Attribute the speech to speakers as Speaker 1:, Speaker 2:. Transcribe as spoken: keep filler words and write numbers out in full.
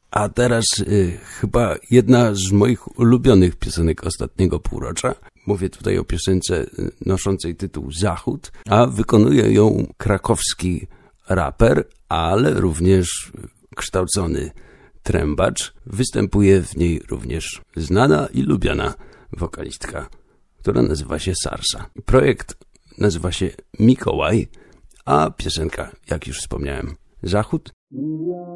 Speaker 1: A teraz y, chyba jedna z moich ulubionych piosenek ostatniego półrocza. Mówię tutaj o piosence noszącej tytuł Zachód, a wykonuje ją krakowski raper, ale również kształcony trębacz. Występuje w niej również znana i lubiana wokalistka, która nazywa się Sarsa. Projekt nazywa się Mikołaj, a piosenka, jak już wspomniałem, Zachód.